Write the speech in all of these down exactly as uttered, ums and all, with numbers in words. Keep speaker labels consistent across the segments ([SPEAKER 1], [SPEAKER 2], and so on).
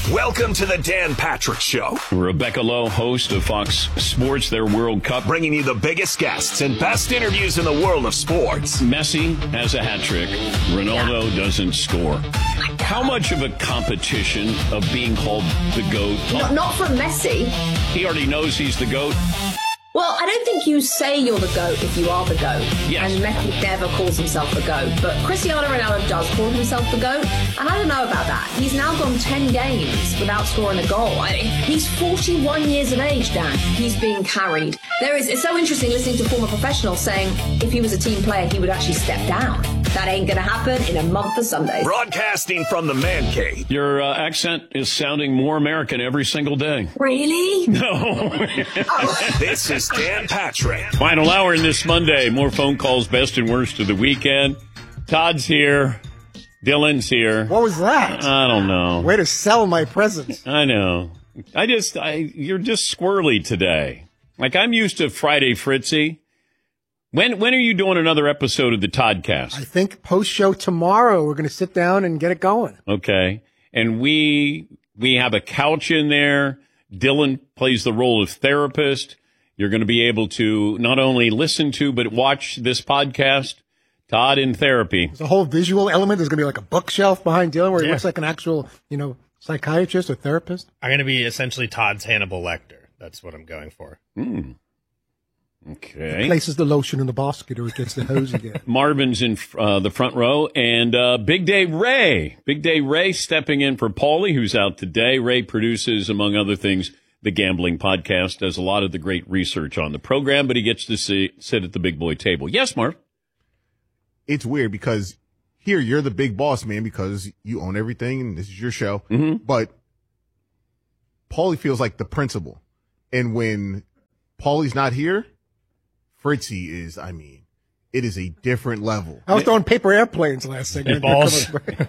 [SPEAKER 1] Welcome to the Dan Patrick Show.
[SPEAKER 2] Rebecca Lowe, host of Fox Sports, their World Cup.
[SPEAKER 1] Bringing you the biggest guests and best interviews in the world of sports.
[SPEAKER 2] Messi has a hat trick. Ronaldo yeah. doesn't score. How much of a competition of being called the GOAT?
[SPEAKER 3] Not, not from Messi.
[SPEAKER 2] He already knows he's the GOAT.
[SPEAKER 3] Well, I don't think you say you're the GOAT if you are the GOAT.
[SPEAKER 2] Yes.
[SPEAKER 3] And Messi never calls himself the GOAT. But Cristiano Ronaldo does call himself the GOAT. And I don't know about that. He's now gone ten games without scoring a goal. I mean, he's forty-one years of age, Dan. He's being carried. There is, it's so interesting listening to former professionals saying if he was a team player, he would actually step down. That ain't going to happen in a month of Sundays.
[SPEAKER 1] Broadcasting from the man cave.
[SPEAKER 2] Your uh, accent is sounding more American every single day.
[SPEAKER 3] Really?
[SPEAKER 2] No.
[SPEAKER 3] Oh.
[SPEAKER 1] This is Dan Patrick.
[SPEAKER 2] Final hour in this Monday. More phone calls, best and worst of the weekend. Todd's here. Dylan's here.
[SPEAKER 4] What was that?
[SPEAKER 2] I don't know.
[SPEAKER 4] Way to sell my presents.
[SPEAKER 2] I know. I just, I, you're just squirrely today. Like, I'm used to Friday Fritzy. When when are you doing another episode of the Toddcast?
[SPEAKER 4] I think post-show tomorrow. We're going to sit down and get it going.
[SPEAKER 2] Okay. And we we have a couch in there. Dylan plays the role of therapist. You're going to be able to not only listen to, but watch this podcast. Todd in therapy.
[SPEAKER 4] There's a whole visual element. There's going to be like a bookshelf behind Dylan where he
[SPEAKER 2] yeah.
[SPEAKER 4] looks like an actual, you know, psychiatrist or therapist.
[SPEAKER 5] I'm going to be essentially Todd's Hannibal Lecter. That's what I'm going for.
[SPEAKER 2] Hmm. Okay.
[SPEAKER 4] He places the lotion in the basket or it gets the hose again.
[SPEAKER 2] Marvin's in uh, the front row. And uh, Big Day Ray. Big Day Ray stepping in for Paulie, who's out today. Ray produces, among other things, the Gambling Podcast, does a lot of the great research on the program, but he gets to see, sit at the big boy table. Yes, Marv?
[SPEAKER 6] It's weird because here you're the big boss, man, because you own everything and this is your show.
[SPEAKER 2] Mm-hmm.
[SPEAKER 6] But Paulie feels like the principal. And when Paulie's not here, Fritzy is, I mean, it is a different level.
[SPEAKER 4] I was throwing paper airplanes last segment.
[SPEAKER 5] Balls.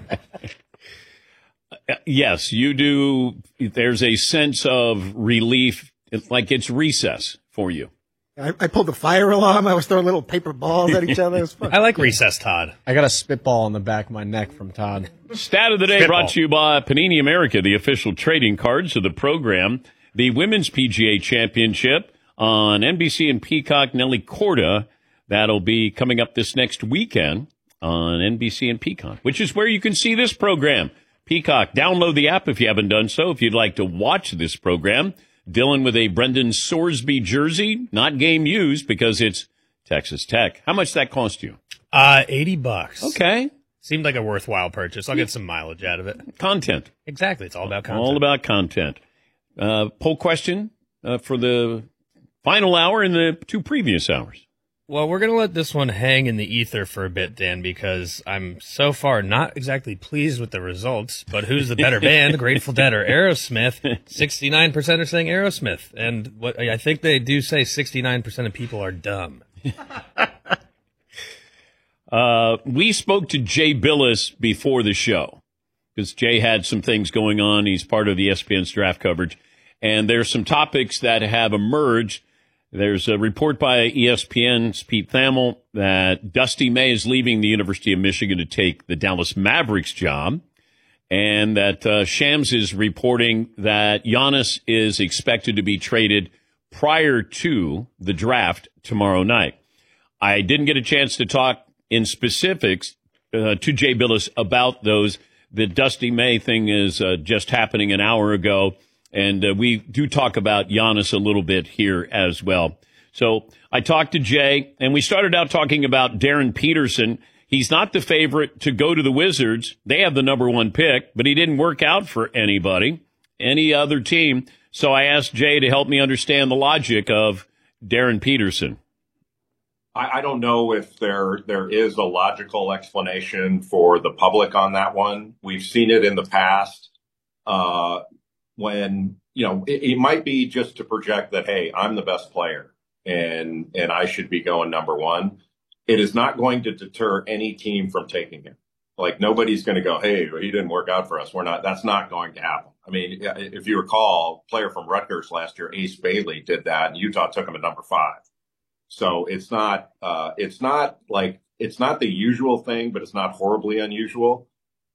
[SPEAKER 2] Yes, you do. There's a sense of relief. It's like it's recess for you.
[SPEAKER 4] I, I pulled the fire alarm. I was throwing little paper balls at each other. It was fun.
[SPEAKER 5] I like recess, Todd.
[SPEAKER 7] I got a spitball on the back of my neck from Todd.
[SPEAKER 2] Stat of the day
[SPEAKER 5] Spitball.
[SPEAKER 2] brought to you by Panini America, the official trading cards of the program. The Women's P G A Championship on N B C and Peacock. Nelly Korda. That'll be coming up this next weekend on N B C and Peacock, which is where you can see this program. Peacock, download the app if you haven't done so. If you'd like to watch this program, Dylan with a Brendan Sorsby jersey, not game used because it's Texas Tech. How much that cost you?
[SPEAKER 5] Uh, eighty bucks.
[SPEAKER 2] Okay.
[SPEAKER 5] Seemed like a worthwhile purchase. I'll get some mileage out of it.
[SPEAKER 2] Content.
[SPEAKER 5] Exactly. It's all about content.
[SPEAKER 2] All about content. Uh, poll question uh, for the final hour and the two previous hours.
[SPEAKER 5] Well, we're going to let this one hang in the ether for a bit, Dan, because I'm so far not exactly pleased with the results, but who's the better band, Grateful Dead or Aerosmith? sixty-nine percent are saying Aerosmith, and what I think they do say sixty-nine percent of people are dumb.
[SPEAKER 2] uh, we spoke to Jay Billis before the show, because Jay had some things going on. He's part of the E S P N's draft coverage, and there's some topics that have emerged. There's a report by E S P N's Pete Thamel that Dusty May is leaving the University of Michigan to take the Dallas Mavericks job, and that uh, Shams is reporting that Giannis is expected to be traded prior to the draft tomorrow night. I didn't get a chance to talk in specifics uh, to Jay Billis about those. The Dusty May thing is uh, just happening an hour ago. And uh, we do talk about Giannis a little bit here as well. So I talked to Jay, and we started out talking about Darren Peterson. He's not the favorite to go to the Wizards. They have the number one pick, but he didn't work out for anybody, any other team. So I asked Jay to help me understand the logic of Darren Peterson.
[SPEAKER 8] I, I don't know if there there is a logical explanation for the public on that one. We've seen it in the past. Uh When, you know, it, it might be just to project that, hey, I'm the best player and and I should be going number one. It is not going to deter any team from taking him. Like, nobody's going to go, hey, he didn't work out for us. We're not. That's not going to happen. I mean, if you recall, a player from Rutgers last year, Ace Bailey, did that, and Utah took him at number five. So it's not uh, it's not like it's not the usual thing, but it's not horribly unusual.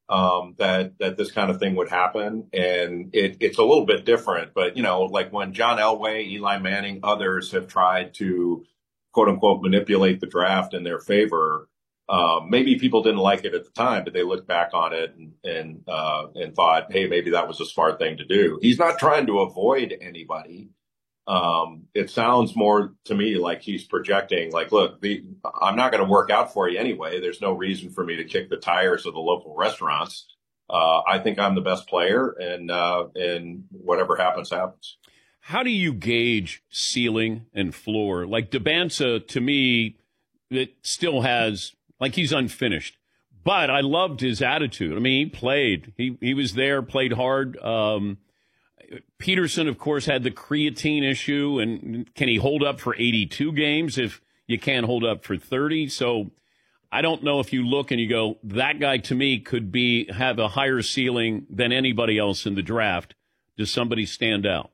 [SPEAKER 8] um, that, that this kind of thing would happen. And it, it's a little bit different, but you know, like when John Elway, Eli Manning, others have tried to quote unquote manipulate the draft in their favor. Um, maybe people didn't like it at the time, but they looked back on it and, and, uh, and thought, hey, maybe that was a smart thing to do. He's not trying to avoid anybody. Um, it sounds more to me like he's projecting like, look, the, I'm not going to work out for you anyway. There's no reason for me to kick the tires of the local restaurants. Uh, I think I'm the best player and, uh, and whatever happens, happens.
[SPEAKER 2] How do you gauge ceiling and floor? Like Dabansa, to me, it still has, like he's unfinished. But I loved his attitude. I mean, he played. He he was there, played hard. Um, Peterson, of course, had the creatine issue. And can he hold up for eighty-two games if you can't hold up for thirty? So I don't know if you look and you go, that guy to me could be have a higher ceiling than anybody else in the draft. Does somebody stand out?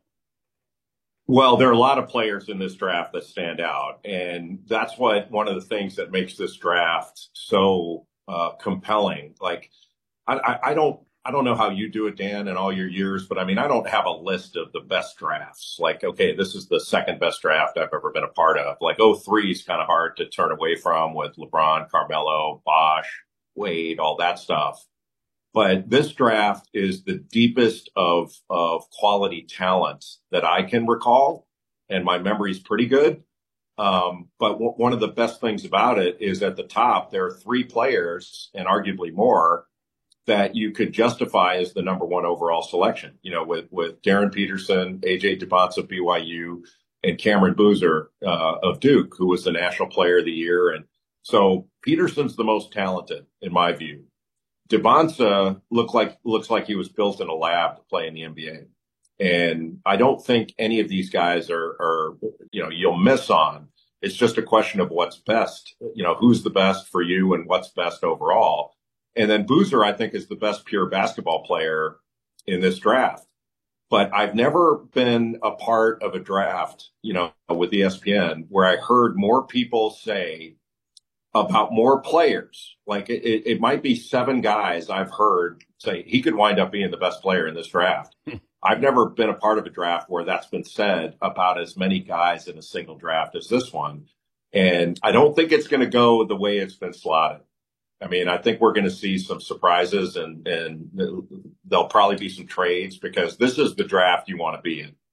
[SPEAKER 8] Well, there are a lot of players in this draft that stand out, and that's what one of the things that makes this draft so uh, compelling. Like, I, I, I don't, I don't know how you do it, Dan, in all your years, but I mean, I don't have a list of the best drafts. Like, okay, this is the second best draft I've ever been a part of. Like, oh three is kind of hard to turn away from with LeBron, Carmelo, Bosh, Wade, all that stuff. But this draft is the deepest of, of quality talent that I can recall, and my memory is pretty good. Um, but w- one of the best things about it is at the top, there are three players, and arguably more, that you could justify as the number one overall selection, you know, with, with Darren Peterson, A J Dubonsa of B Y U, and Cameron Boozer uh, of Duke, who was the National Player of the Year. And so Peterson's the most talented, in my view. Dubonsa look like, looks like he was built in a lab to play in the N B A. And I don't think any of these guys are, are, you know, you'll miss on. It's just a question of what's best, you know, who's the best for you and what's best overall. And then Boozer, I think, is the best pure basketball player in this draft. But I've never been a part of a draft, you know, with E S P N where I heard more people say about more players. Like it, it, it might be seven guys I've heard say he could wind up being the best player in this draft. I've never been a part of a draft where that's been said about as many guys in a single draft as this one. And I don't think it's going to go the way it's been slotted. I mean, I think we're going to see some surprises and, and there'll probably be some trades because this is the draft you want to be in.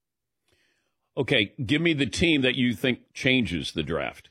[SPEAKER 2] Okay. Give me the team that you think changes the draft.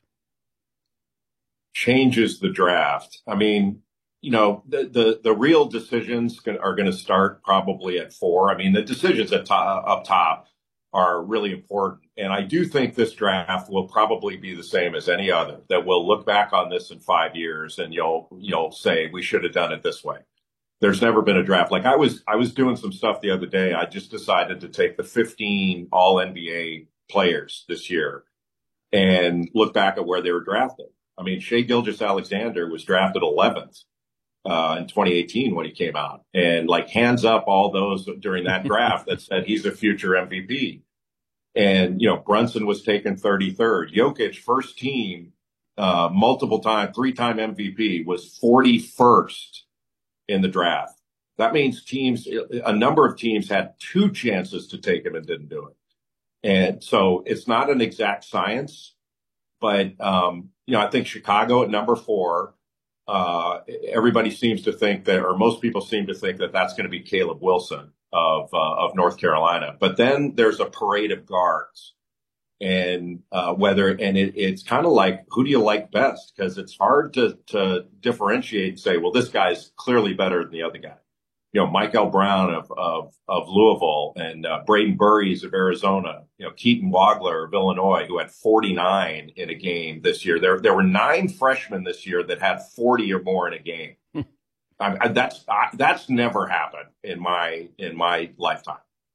[SPEAKER 8] Changes the draft. I mean, you know, the, the, the real decisions are going to start probably at four. I mean, the decisions at top, up top are really important. And I do think this draft will probably be the same as any other, that we'll look back on this in five years and you'll, you'll say we should have done it this way. There's never been a draft. Like I was, I was doing some stuff the other day. I just decided to take the fifteen all N B A players this year and look back at where they were drafted. I mean, Shai Gilgeous-Alexander was drafted eleventh uh, in twenty eighteen when he came out. And like hands up all those during that draft that said he's a future M V P. And, you know, Brunson was taken thirty-third. Jokic, first team, uh, multiple time, three-time M V P, was forty-first in the draft. That means teams, a number of teams had two chances to take him and didn't do it. And so it's not an exact science, but, um, you know, I think Chicago at number four, uh, everybody seems to think that, or most people seem to think that that's going to be Caleb Wilson of, uh, of North Carolina. But then there's a parade of guards and, uh, whether, and it, it's kind of like, who do you like best? Cause it's hard to, to differentiate and say, well, this guy's clearly better than the other guy. You know, Michael Brown of, of, of Louisville and, uh, Braden Burries of Arizona, you know, Keaton Wagler of Illinois, who had forty-nine in a game this year. There, there were nine freshmen this year that had forty or more in a game. I, I, that's, I, that's never happened in my, in my lifetime.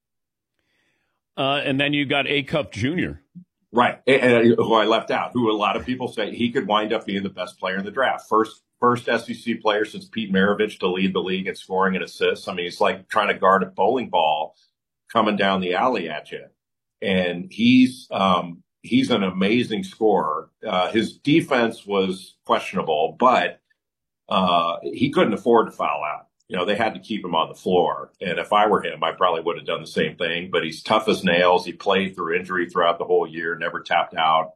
[SPEAKER 2] Uh, and then you got A Cup Junior
[SPEAKER 8] Right. And, and, who I left out, who a lot of people say he could wind up being the best player in the draft. First, first S E C player since Pete Maravich to lead the league in scoring and assists. I mean, it's like trying to guard a bowling ball coming down the alley at you. And he's, um, he's an amazing scorer. Uh, his defense was questionable, but, uh, he couldn't afford to foul out. you know, they had to keep him on the floor. And if I were him, I probably would have done the same thing. But he's tough as nails. He played through injury throughout the whole year, never tapped out.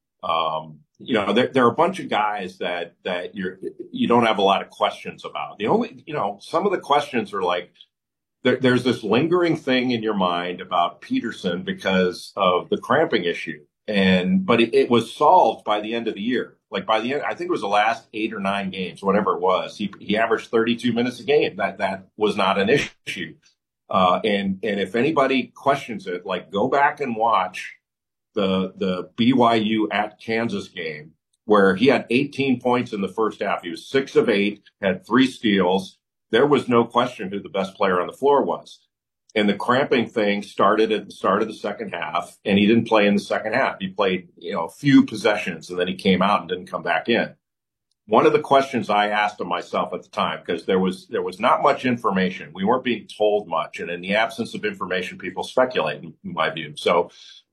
[SPEAKER 8] Um, you know, there, there are a bunch of guys that that you're you don't have a lot of questions about. The only, you know, some of the questions are like, there, there's this lingering thing in your mind about Peterson because of the cramping issue. And but it, it was solved by the end of the year. Like by the end, I think it was the last eight or nine games, whatever it was. He he averaged thirty-two minutes a game. That that was not an issue. Uh, and and if anybody questions it, like go back and watch the the B Y U at Kansas game where he had eighteen points in the first half. He was six of eight, had three steals. There was no question who the best player on the floor was. And the cramping thing started at the start of the second half, and he didn't play in the second half. He played, you know, a few possessions, and then he came out and didn't come back in. One of the questions I asked of myself at the time, because there was there was not much information. We weren't being told much, and in the absence of information, people speculate, in my view. So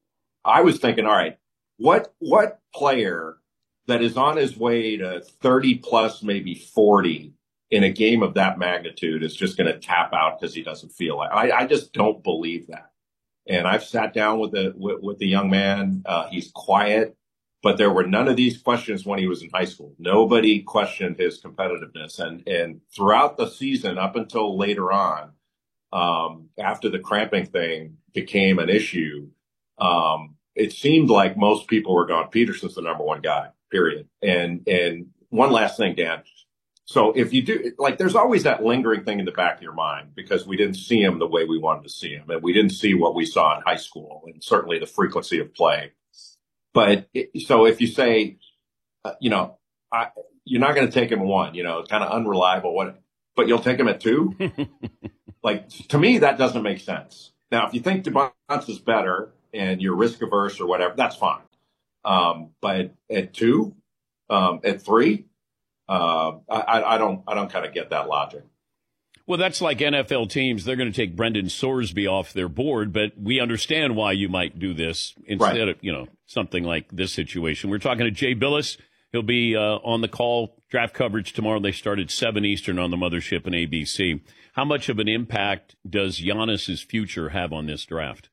[SPEAKER 8] I was thinking, all right, what what player that is on his way to thirty plus, maybe forty, in a game of that magnitude is just going to tap out because he doesn't feel like I, I just don't believe that. And I've sat down with the with, with the young man. Uh, he's quiet, but there were none of these questions when he was in high school. Nobody questioned his competitiveness. And and throughout the season, up until later on, um, after the cramping thing became an issue, um, it seemed like most people were going, Peterson's the number one guy, period. And and one last thing, Dan. So if you do, like, there's always that lingering thing in the back of your mind because we didn't see him the way we wanted to see him. And we didn't see what we saw in high school and certainly the frequency of play. But it, so if you say, uh, you know, I, you're not going to take him at one, you know, kind of unreliable, what, but you'll take him at two. Like, to me, that doesn't make sense. Now, if you think DeBonce is better and you're risk averse or whatever, that's fine. Um, but at two, um, at three, Uh, I, I don't, I don't kind of get that logic.
[SPEAKER 2] Well, that's like N F L teams. They're going to take Brendan Sorsby off their board, but we understand why you might do this instead right. of, you know, something like this situation. We're talking to Jay Bilas. He'll be uh, on the call, draft coverage tomorrow. They start at seven Eastern on the Mothership and A B C. How much of an impact does Giannis's future have on this draft?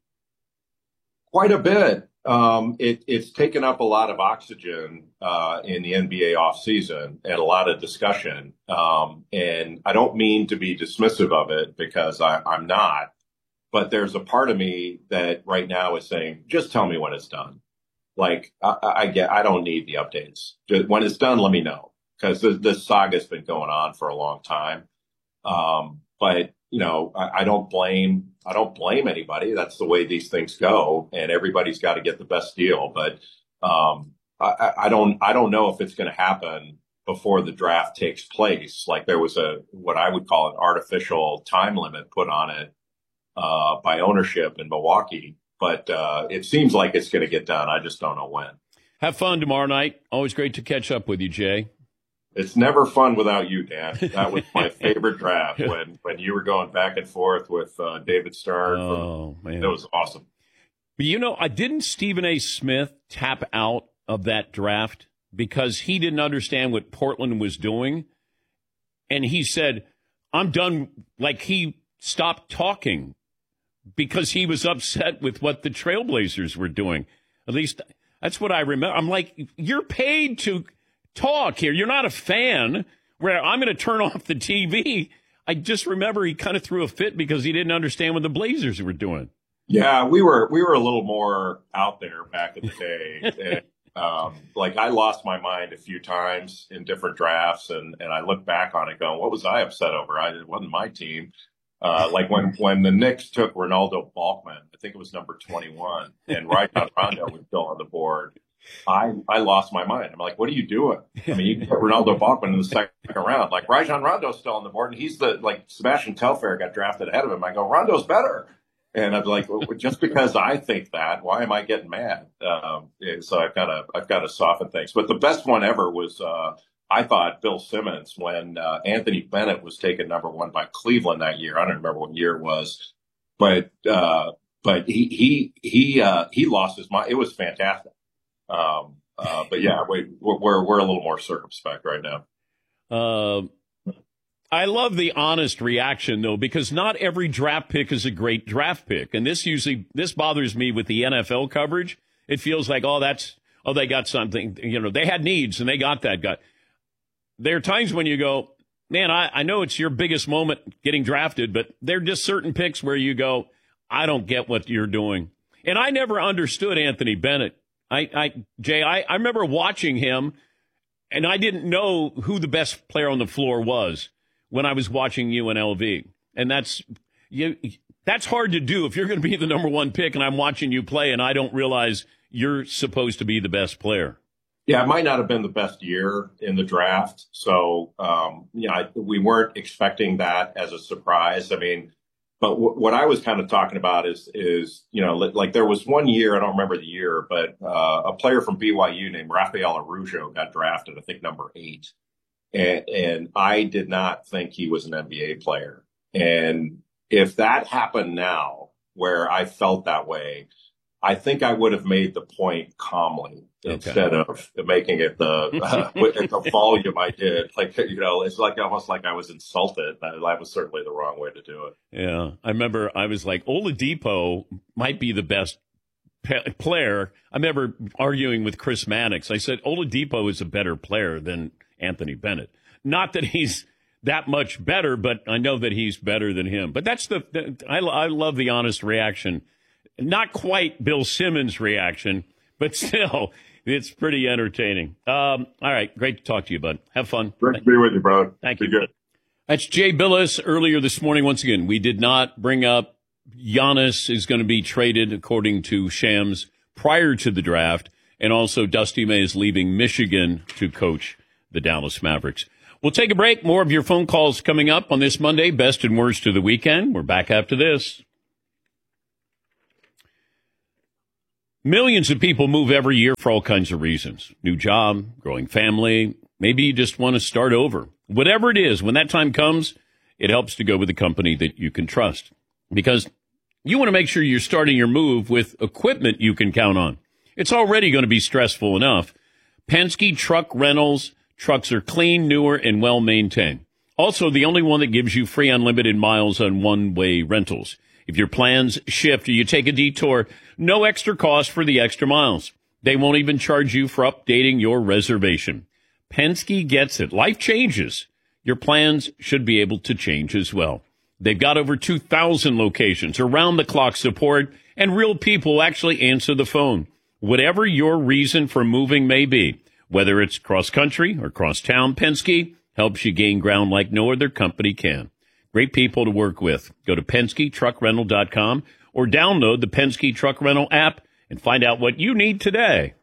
[SPEAKER 8] Quite a bit. Um, it, it's taken up a lot of oxygen uh, in the N B A offseason and a lot of discussion. Um, and I don't mean to be dismissive of it because I, I'm not. But there's a part of me that right now is saying, just tell me when it's done. Like, I, I get, I don't need the updates. Just, when it's done, let me know. Because this, this saga's been going on for a long time. Um, but, you know, I, I don't blame, I don't blame anybody. That's the way these things go. And everybody's got to get the best deal. But, um, I, I don't, I don't know if it's going to happen before the draft takes place. Like there was a, what I would call an artificial time limit put on it, uh, by ownership in Milwaukee. But, uh, it seems like it's going to get done. I just don't know when.
[SPEAKER 2] Have fun tomorrow night. Always great to catch up with you, Jay.
[SPEAKER 8] It's never fun without you, Dan. That was my favorite draft when, when you were going back and forth with uh, David Stern.
[SPEAKER 2] Oh,
[SPEAKER 8] from,
[SPEAKER 2] man.
[SPEAKER 8] It was awesome.
[SPEAKER 2] But, you know, I didn't Stephen A. Smith tap out of that draft because he didn't understand what Portland was doing. And he said, I'm done. Like he stopped talking because he was upset with what the Trailblazers were doing. At least that's what I remember. I'm like, you're paid to talk here. You're not a fan where I'm going to turn off the T V. I just remember he kind of threw a fit because he didn't understand what the Blazers were doing.
[SPEAKER 8] Yeah, we were we were a little more out there back in the day. and, um, like I lost my mind a few times in different drafts, and, and I look back on it going, what was I upset over? I, it wasn't my team. Uh, like when, when the Knicks took Ronaldo Balkman, I think it was number twenty-one, and Rajon Rondo was still on the board. I, I lost my mind. I'm like, what are you doing? I mean, you can put Ronaldo Balkman in the second round. Like, Rajon Rondo's still on the board, and he's the, like, Sebastian Telfair got drafted ahead of him. I go, Rondo's better. And I'm like, well, just because I think that, why am I getting mad? Um, so I've got to, I've got to soften things. But the best one ever was, uh, I thought Bill Simmons when, uh, Anthony Bennett was taken number one by Cleveland that year. I don't remember what year it was, but, uh, but he, he, he, uh, he lost his mind. It was fantastic. Um, uh, but yeah, we, we're, we're a little more circumspect right now.
[SPEAKER 2] Uh, I love the honest reaction, though, because not every draft pick is a great draft pick. And this usually, this bothers me with the N F L coverage. It feels like, oh, that's, oh, they got something. You know, they had needs and they got that guy. There are times when you go, man, I, I know it's your biggest moment getting drafted, but there are just certain picks where you go, I don't get what you're doing. And I never understood Anthony Bennett. I, I Jay, I, I remember watching him, and I didn't know who the best player on the floor was when I was watching U N L V. And that's you, that's hard to do if you're going to be the number one pick and I'm watching you play and I don't realize you're supposed to be the best player.
[SPEAKER 8] Yeah, it might not have been the best year in the draft. So, um, you know, I, we weren't expecting that as a surprise. I mean, but w- what I was kind of talking about is, is, you know, li- like there was one year, I don't remember the year, but uh, a player from B Y U named Rafael Araujo got drafted, I think number eight. And, and I did not think he was an N B A player. And if that happened now, where I felt that way, I think I would have made the point calmly okay. instead of making it the uh, with the volume I did. Like, you know, it's like almost like I was insulted. That, that was certainly the wrong way to do it.
[SPEAKER 2] Yeah, I remember I was like, Oladipo might be the best pe- player. I remember arguing with Chris Mannix. I said Oladipo is a better player than Anthony Bennett. Not that he's that much better, but I know that he's better than him. But that's the, the I, I love the honest reaction. Not quite Bill Simmons' reaction, but still, it's pretty entertaining. Um, all right, great to talk to you, bud. Have fun.
[SPEAKER 8] Great to be with you, bro.
[SPEAKER 2] Thank
[SPEAKER 8] be
[SPEAKER 2] you.
[SPEAKER 8] Good.
[SPEAKER 2] That's Jay Billis earlier this morning. Once again, we did not bring up Giannis is going to be traded, according to Shams, prior to the draft, and also Dusty May is leaving Michigan to coach the Dallas Mavericks. We'll take a break. More of your phone calls coming up on this Monday, best and worst of the weekend. We're back after this. Millions of people move every year for all kinds of reasons. New job, growing family, maybe you just want to start over. Whatever it is, when that time comes, it helps to go with a company that you can trust. Because you want to make sure you're starting your move with equipment you can count on. It's already going to be stressful enough. Penske Truck Rentals. Trucks are clean, newer, and well-maintained. Also, the only one that gives you free unlimited miles on one-way rentals. If your plans shift or you take a detour, no extra cost for the extra miles. They won't even charge you for updating your reservation. Penske gets it. Life changes. Your plans should be able to change as well. They've got over two thousand locations, around-the-clock support, and real people actually answer the phone. Whatever your reason for moving may be, whether it's cross-country or cross-town, Penske helps you gain ground like no other company can. Great people to work with. Go to Penske Truck Rental dot com or download the Penske Truck Rental app and find out what you need today.